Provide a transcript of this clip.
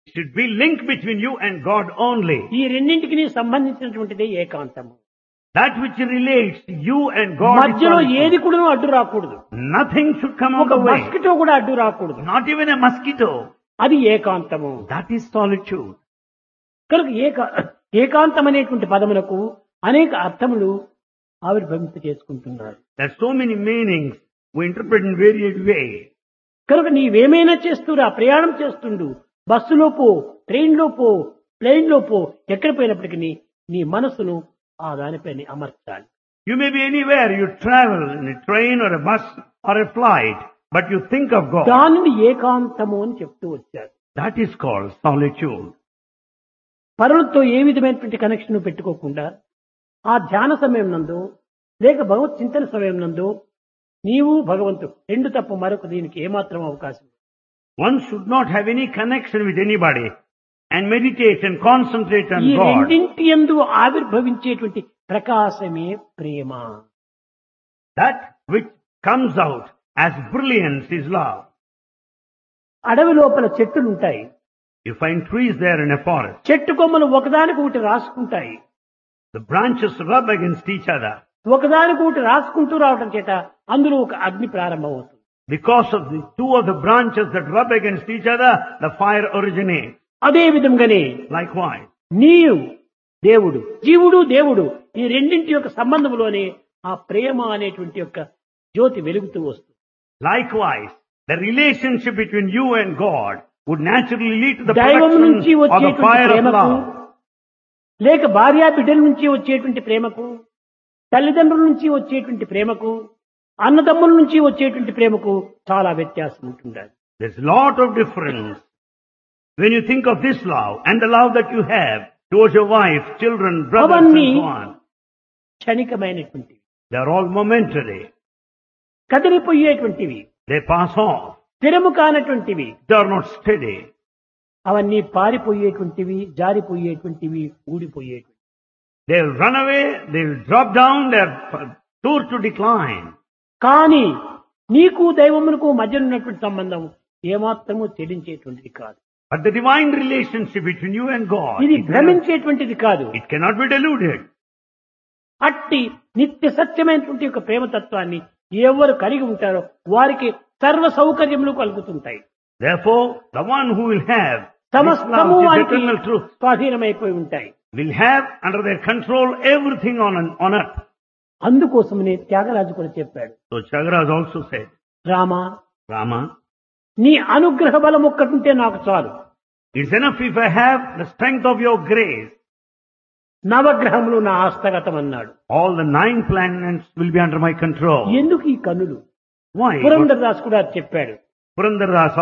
It should be link between you and God only. ఈ రెండింటికి సంబంధించినటువంటిదే ఏకాంతము. That which relates you and God is మధ్యలో solitude. ఏది కూడా అడ్డు రాకూడదు. Nothing should come on ఒక the way. మస్కిటో కూడా అడ్డు రాకూడదు. Not even a mosquito. అది ఏకాంతము. That is solitude. కనుక ఏకాంతం అనేటువంటి పదములకు అనేక అర్థములు ఆవిర్భవింప చేసుకుంటున్నారు. There are so many meanings we interpret in varied ways. కనుక నీవేమైనా చేస్తురా, ప్రయాణం చేస్తుండు, బస్సులో పో, ట్రైన్లో పో, ప్లేన్లో పో, ఎక్కడ పోయినప్పటికీ నీ మనసును ఆ దానిపైన అమర్చాలి. You may be anywhere, you travel in a train or a bus or a flight, but you think of God. దానిని ఏకాంతము అని చెప్తూ వచ్చారు. That is called solitude. పరులతో ఏ విధమైనటువంటి కనెక్షన్ పెట్టుకోకుండా ఆ ధ్యాన సమయం నందు లేక భగవత్ చింతన సమయం నందు నీవు భగవంతుడు రెండు తప్ప మరొక దీనికి ఏమాత్రం అవకాశం లేదు. One should not have any connection with anybody and meditate and concentrate on ఈ God. రెండింటి యందు ఆవిర్భవించేటువంటి ప్రకాశమే ప్రేమ. That which comes out as brilliance is love. అడవి లోపల చెట్టులు ఉంటాయి. You find trees there in a forest. చెట్టు కొమ్మలు ఒకదానికి ఒకటి రాసుకుంటాయి. The branches rub against each other. ఒకదానికి ఒకటి రాసుకుంటూ రావడం చేత అందులో ఒక అగ్ని ప్రారంభమవుతుంది. Because of the two of the branches that rub against each other, the fire originates. అదే విధంగానే Likewise, నీవు దేవుడు, జీవుడు దేవుడు, ఈ రెండింటి యొక్క సంబంధంలోనే ఆ ప్రేమ అనేటువంటి యొక్క జ్యోతి వెలుగుతూ వస్తుంది. likewise, the relationship between you and God would naturally lead to the దైవం నుంచి production of the వచ్చేటువంటి fire of ప్రేమకు, love. లేక భార్యా బిడ్డల నుంచి వచ్చేటువంటి ప్రేమకు, తల్లిదండ్రుల నుంచి వచ్చేటువంటి ప్రేమకు, అన్నదమ్ముల నుంచి వచ్చేటువంటి ప్రేమకు చాలా వ్యత్యాసం ఉంటుంది. There's a lot of difference when you think of this love and the love that you have towards your wife, children, brothers అవన్నీ and so on. క్షణికమైనటువంటివి, They're all momentary. కదిలిపోయేటువంటివి, They pass off. స్థిరము కానటువంటివి, They are not steady. అవన్నీ పారిపోయేటువంటివి, జారిపోయేటువంటివి, ఊడిపోయేటువంటివి. They'll run away, they'll drop down, they're sure to decline. కానీ నీకు దైవమునకు మధ్య ఉన్నటువంటి సంబంధం ఏమాత్రము చెల్లించేటువంటిది కాదు. But the divine relationship between you and God, ఇది భ్రమించేటువంటిది కాదు. it cannot be deluded. అట్టి నిత్య సత్యమైనటువంటి యొక్క ప్రేమతత్వాన్ని ఎవరు కలిగి ఉంటారో వారికి సర్వ సౌకర్యములు కలుగుతుంటాయి. Therefore, the one who will have this సమస్తము love, this వారికి eternal truth, స్వాధీనమైపోయి ఉంటాయి. will have under their control everything on earth. అందుకోసమనే త్యాగరాజు కూడా చెప్పాడు, So Chagraj also said, Rama, Rama, నీ అనుగ్రహ బలం ఒక్కటుంటే నాకు చాలు. it's enough if I have the strength of your grace. నవగ్రహములు నా హస్తగతం అన్నాడు. All the 9 planets will be under my control. ఎందుకు ఈ కన్నులు? Why? పురంధరదాస్ కూడా చెప్పాడు. Purandaras